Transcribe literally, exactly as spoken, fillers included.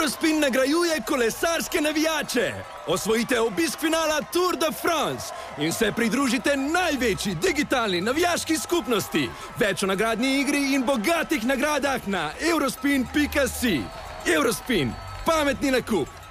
Eurospin nagrajuje kolesarske navijače. Osvojite obisk finala Tour de France in se pridružite največji digitalni navijaški skupnosti. Več o nagradni igri in bogatih nagradah na eurospin pika si. Eurospin, pametni nakup.